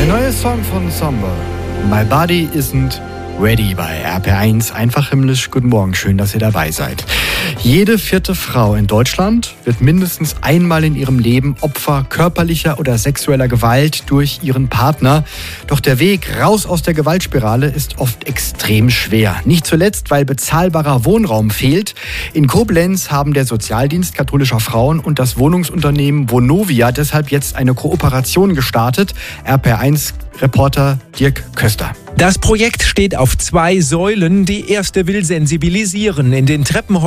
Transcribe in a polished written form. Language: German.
Der neue Song von Somber, My Body Isn't Ready, bei RP1. Einfach himmlisch. Guten Morgen, schön, dass ihr dabei seid. Jede 4. Frau in Deutschland wird mindestens einmal in ihrem Leben Opfer körperlicher oder sexueller Gewalt durch ihren Partner. Doch der Weg raus aus der Gewaltspirale ist oft extrem schwer. Nicht zuletzt, weil bezahlbarer Wohnraum fehlt. In Koblenz haben der Sozialdienst katholischer Frauen und das Wohnungsunternehmen Vonovia deshalb jetzt eine Kooperation gestartet. RP1-Reporter Dirk Köster. Das Projekt steht auf 2 Säulen. Die erste will sensibilisieren. In den Treppenhäusern